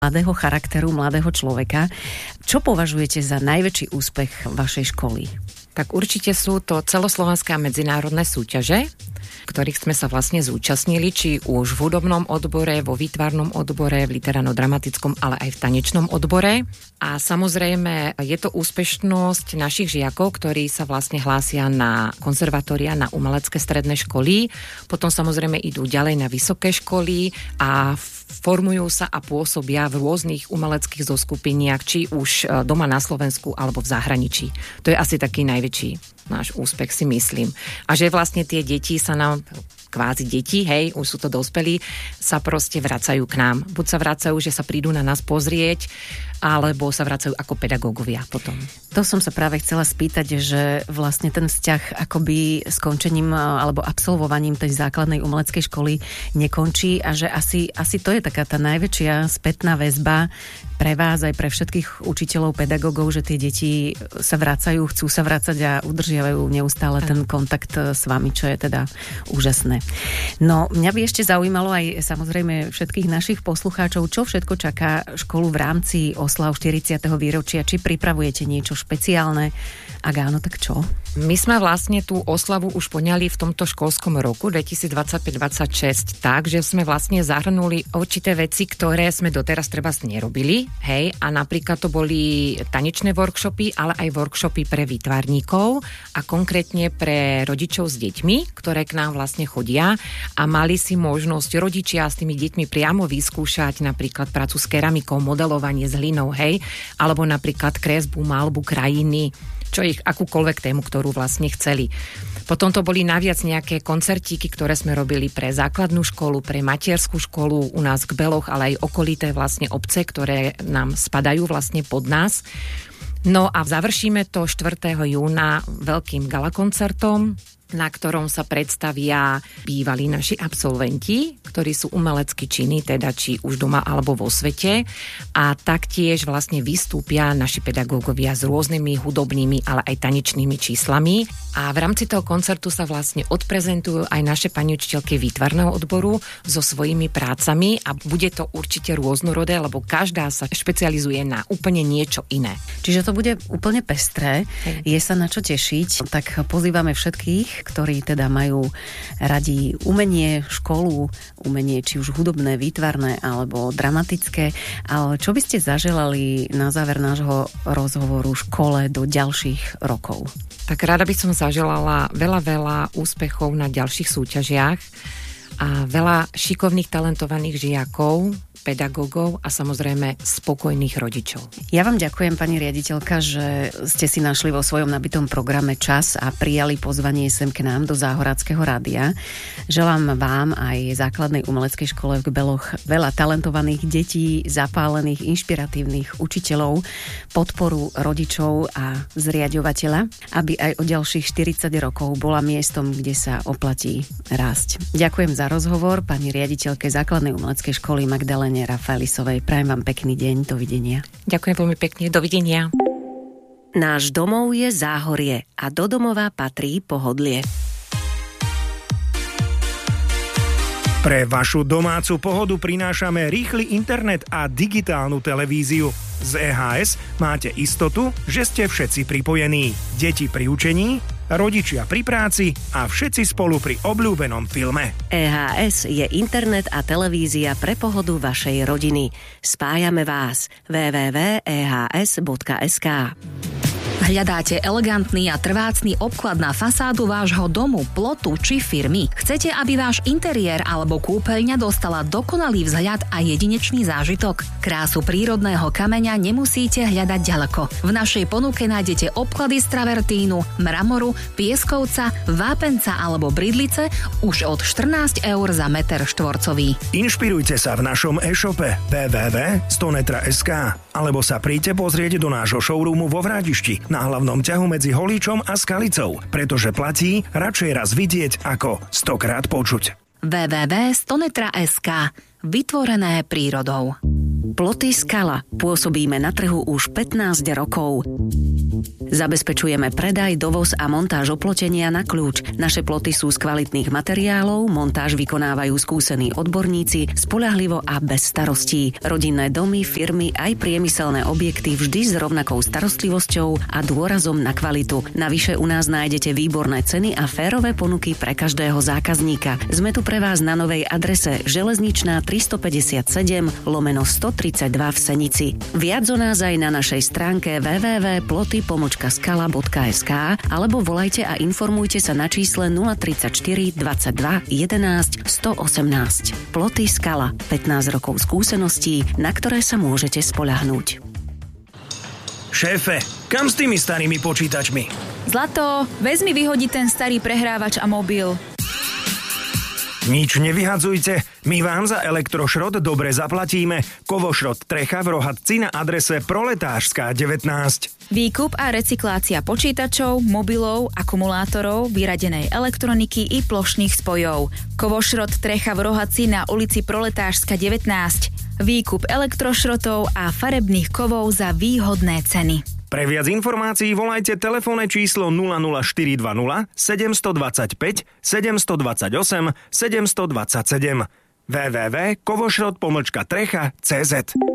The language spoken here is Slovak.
mladého charakteru, mladého človeka. Čo považujete za najväčší úspech vašej školy? Tak určite sú to celoslovenské a medzinárodné súťaže, ktorých sme sa vlastne zúčastnili, či už v hudobnom odbore, vo výtvarnom odbore, v literárno-dramatickom, ale aj v tanečnom odbore. A samozrejme je to úspešnosť našich žiakov, ktorí sa vlastne hlásia na konzervatória, na umelecké stredné školy. Potom samozrejme idú ďalej na vysoké školy a formujú sa a pôsobia v rôznych umeleckých zoskupeniach, či už doma na Slovensku alebo v zahraničí. To je asi taký najväčší náš úspech, si myslím. A že vlastne tie deti sa nám, kvázi deti, hej, už sú to dospelí, sa proste vracajú k nám. Buď sa vracajú, že sa prídu na nás pozrieť, alebo sa vracajú ako pedagógovia potom. To som sa práve chcela spýtať, že vlastne ten vzťah akoby skončením alebo absolvovaním tej základnej umeleckej školy nekončí a že asi to je taká tá najväčšia spätná väzba pre vás aj pre všetkých učiteľov, pedagógov, že tie deti sa vracajú, chcú sa vracať a udržiavajú neustále ten kontakt s vami, čo je teda úžasné. No, mňa by ešte zaujímalo aj samozrejme všetkých našich poslucháčov, čo všetko čaká školu v rámci oslav 40. výročia, či pripravujete niečo špeciálne? Ak áno, tak čo? My sme vlastne tú oslavu už poňali v tomto školskom roku 2025-26 tak, že sme vlastne zahrnuli určité veci, ktoré sme doteraz treba nerobili, hej, a napríklad to boli tanečné workshopy, ale aj workshopy pre výtvarníkov a konkrétne pre rodičov s deťmi, ktoré k nám vlastne chodia a mali si možnosť rodičia s tými deťmi priamo vyskúšať napríklad prácu s keramikou, modelovanie s hlinou, hej, alebo napríklad kresbu, maľbu krajiny, čo ich akúkoľvek tému, ktorú vlastne chceli. Potom to boli naviac nejaké koncertíky, ktoré sme robili pre základnú školu, pre materskú školu u nás k Beloch, ale aj okolité vlastne obce, ktoré nám spadajú vlastne pod nás. No a završíme to 4. júna veľkým galakoncertom, na ktorom sa predstavia bývalí naši absolventi, ktorí sú umelecky činní, teda či už doma alebo vo svete. A taktiež vlastne vystúpia naši pedagógovia s rôznymi hudobnými, ale aj tanečnými číslami. A v rámci toho koncertu sa vlastne odprezentujú aj naše pani učiteľky výtvarného odboru so svojimi prácami a bude to určite rôznorodé, lebo každá sa špecializuje na úplne niečo iné. Čiže to bude úplne pestré. Je sa na čo tešiť. Tak pozývame všetkých, ktorí teda majú radi umenie, školu, umenie či už hudobné, výtvarné alebo dramatické. Ale čo by ste zaželali na záver nášho rozhovoru škole do ďalších rokov? Tak rada by som zaželala veľa úspechov na ďalších súťažiach a veľa šikovných, talentovaných žiakov, pedagógov a samozrejme spokojných rodičov. Ja vám ďakujem, pani riaditeľka, že ste si našli vo svojom nabitom programe čas a prijali pozvanie sem k nám do Záhoráckeho rádia. Želám vám aj základnej umeleckej škole v Beloch veľa talentovaných detí, zapálených, inšpiratívnych učiteľov, podporu rodičov a zriaďovateľa, aby aj o ďalších 40 rokov bola miestom, kde sa oplatí rásť. Ďakujem za rozhovor pani riaditeľke základnej umeleckej školy Magdalene Rafaelisovej. Prajem vám pekný deň. Dovidenia. Ďakujem veľmi pekne. Dovidenia. Náš domov je Záhorie a do domova patrí pohodlie. Pre vašu domácu pohodu prinášame rýchly internet a digitálnu televíziu. Z EHS máte istotu, že ste všetci pripojení. Deti pri učení, rodičia pri práci a všetci spolu pri obľúbenom filme. EHS je internet a televízia pre pohodu vašej rodiny. Spájame vás. www.ehs.sk. Hľadáte elegantný a trvácny obklad na fasádu vášho domu, plotu či firmy? Chcete, aby váš interiér alebo kúpeľňa dostala dokonalý vzhľad a jedinečný zážitok? Krásu prírodného kameňa nemusíte hľadať ďaleko. V našej ponuke nájdete obklady z travertínu, mramoru, pieskovca, vápenca alebo bridlice už od 14 € za meter štvorcový. Inšpirujte sa v našom e-shope www.stonetra.sk alebo sa príďte pozrieť do nášho showroomu vo Vrádišti na hlavnom ťahu medzi Holíčom a Skalicou, pretože platí radšej raz vidieť ako 100-krát počuť. www.stonetra.sk. Vytvorené prírodou. Ploty Skala. Pôsobíme na trhu už 15 rokov. Zabezpečujeme predaj, dovoz a montáž oplotenia na kľúč. Naše ploty sú z kvalitných materiálov, montáž vykonávajú skúsení odborníci, spoľahlivo a bez starostí. Rodinné domy, firmy aj priemyselné objekty vždy s rovnakou starostlivosťou a dôrazom na kvalitu. Navyše u nás nájdete výborné ceny a férové ponuky pre každého zákazníka. Sme tu pre vás na novej adrese Železničná 357/132 v Senici. Viac o nás aj na našej stránke www.ploty-skala.sk alebo volajte a informujte sa na čísle 034 22 11 118. Ploty Skala. 15 rokov skúseností, na ktoré sa môžete spoľahnúť. Šéfe, kam s tými starými počítačmi? Zlato, vezmi vyhodiť ten starý prehrávač a mobil. Nič nevyhadzujte, my vám za elektrošrot dobre zaplatíme. Kovošrot Trecha v Rohatci na adrese Proletářská 19. Výkup a recyklácia počítačov, mobilov, akumulátorov, vyradenej elektroniky i plošných spojov. Kovošrot Trecha v Rohatci na ulici Proletářská 19. Výkup elektrošrotov a farebných kovov za výhodné ceny. Pre viac informácií volajte telefónne číslo 00420 725 728 727 www.kovošrot-trecha.cz